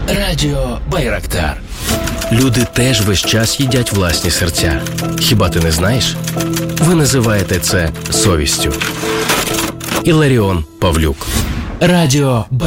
Радіо Байрактар. Люди теж весь час їдять власні серця. Хіба ти не знаєш? Ви називаєте це совістю. Іларіон Павлюк. Радіо Байрактар.